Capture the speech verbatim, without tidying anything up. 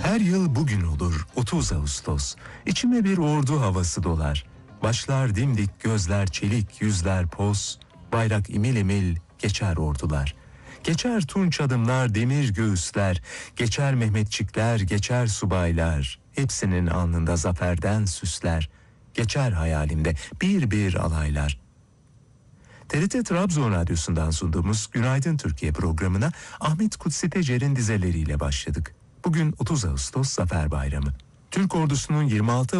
Her yıl bugün olur otuz Ağustos. İçime bir ordu havası dolar. Başlar dimdik, gözler çelik, yüzler poz. Bayrak imil imil geçer ordular. Geçer tunç adımlar, demir göğüsler. Geçer Mehmetçikler, geçer subaylar. Hepsinin alnında zaferden süsler. Geçer hayalimde bir bir alaylar. T R T Trabzon Radyosu'ndan sunduğumuz Günaydın Türkiye programına Ahmet Kutsi Tecer'in dizeleriyle başladık. Bugün otuz Ağustos Zafer Bayramı. Türk ordusunun yirmi altı